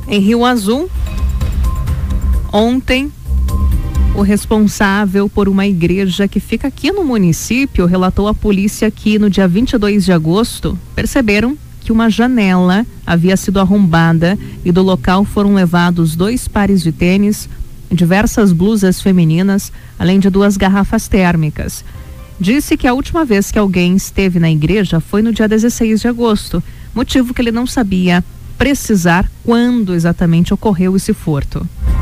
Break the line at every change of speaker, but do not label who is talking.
Em Rio Azul, ontem, o responsável por uma igreja que fica aqui no município relatou à polícia que no dia 22 de agosto perceberam que uma janela havia sido arrombada e do local foram levados 2 pares de tênis, diversas blusas femininas, além de 2 garrafas térmicas. Disse que a última vez que alguém esteve na igreja foi no dia 16 de agosto, motivo que ele não sabia precisar quando exatamente ocorreu esse furto.